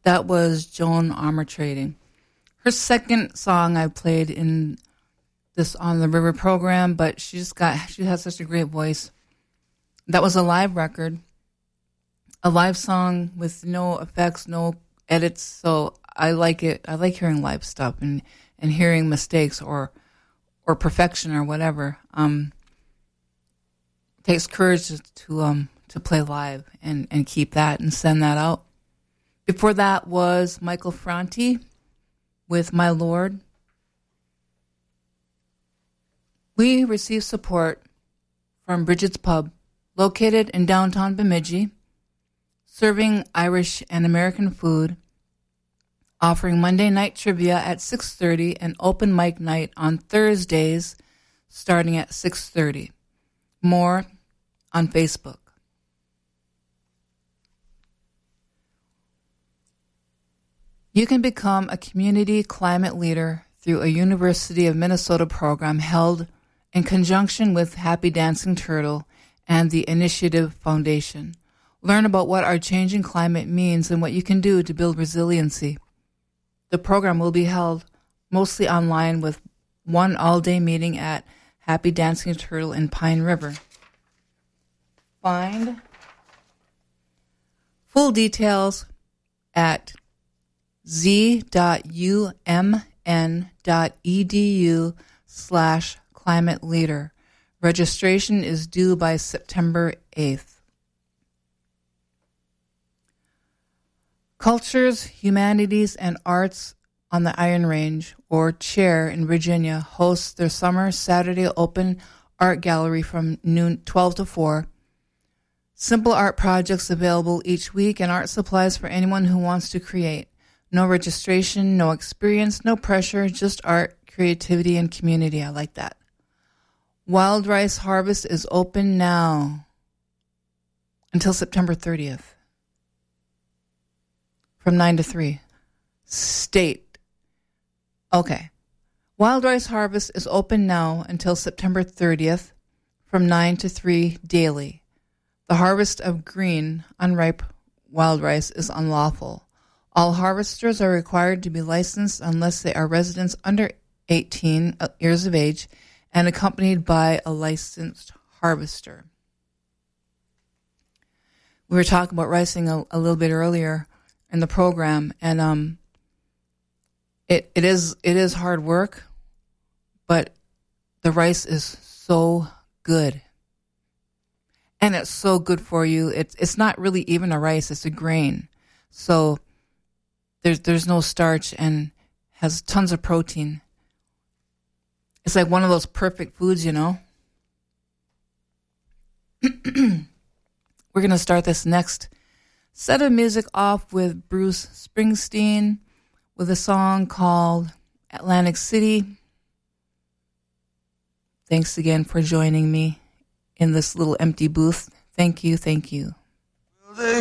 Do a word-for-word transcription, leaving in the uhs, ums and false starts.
That was Joan Armatrading. Her second song I played in this On the River program, but she just got, she has such a great voice. That was a live record, a live song with no effects, no edits. So I like it. I like hearing live stuff and, and hearing mistakes or, or perfection or whatever. Um, it takes courage to, to, um, to play live and, and keep that and send that out. Before that was Michael Franti with My Lord. We received support from Bridget's Pub, located in downtown Bemidji, serving Irish and American food, offering Monday night trivia at six thirty and open mic night on Thursdays starting at six thirty. More on Facebook. You can become a community climate leader through a University of Minnesota program held in conjunction with Happy Dancing Turtle and the Initiative Foundation. Learn about what our changing climate means and what you can do to build resiliency. The program will be held mostly online with one all-day meeting at Happy Dancing Turtle in Pine River. Find full details at z.umn.edu slash climate leader. Registration is due by September eighth. Cultures, Humanities, and Arts on the Iron Range, or CHAIR in Virginia, hosts their summer Saturday open art gallery from noon twelve to four. Simple art projects available each week and art supplies for anyone who wants to create. No registration, no experience, no pressure, just art, creativity, and community. I like that. Wild Rice Harvest is open now until September thirtieth from nine to three. State. Okay. Wild Rice Harvest is open now until September thirtieth from nine to three daily. The harvest of green, unripe wild rice is unlawful. All harvesters are required to be licensed unless they are residents under eighteen years of age and accompanied by a licensed harvester. We were talking about ricing a, a little bit earlier in the program, and um, it it is it is hard work, but the rice is so good. And it's so good for you. It's it's not really even a rice, it's a grain. So There's there's no starch and has tons of protein. It's like one of those perfect foods, you know. We're going to start this next set of music off with Bruce Springsteen with a song called Atlantic City. Thanks again for joining me in this little empty booth. Thank you, thank you.